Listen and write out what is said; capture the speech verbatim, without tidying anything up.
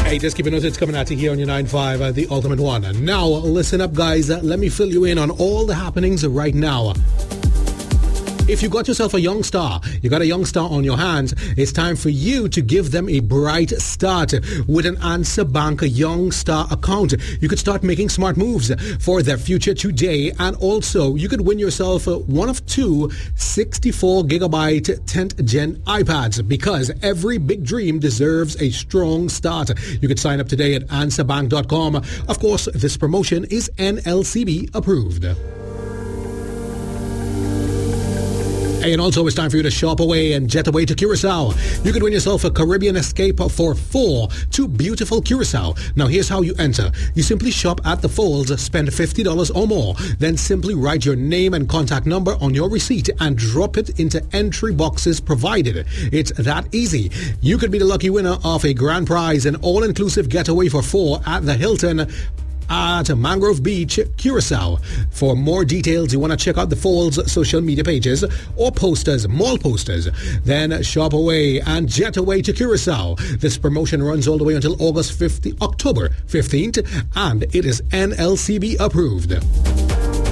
Hey, just keeping notes, it's coming at you here on your nine five, uh, the ultimate one. And now, listen up, guys. Uh, let me fill you in on all the happenings right now. If you got yourself a young star, you got a young star on your hands, it's time for you to give them a bright start with an Answer Bank Young Star account. You could start making smart moves for their future today, and also you could win yourself one of two sixty-four gigabyte tenth gen iPads, because every big dream deserves a strong start. You could sign up today at answer bank dot com. Of course, this promotion is N L C B approved. And also, it's time for you to shop away and jet away to Curacao. You could win yourself a Caribbean escape for four to beautiful Curacao. Now, here's how you enter. You simply shop at the Folds, spend fifty dollars or more, then simply write your name and contact number on your receipt and drop it into entry boxes provided. It's that easy. You could be the lucky winner of a grand prize, an all-inclusive getaway for four at the Hilton at Mangrove Beach, Curacao. For more details, you want to check out the Folds social media pages or posters, mall posters. Then shop away and jet away to Curacao. This promotion runs all the way until August fifteenth, October fifteenth, and it is N L C B approved.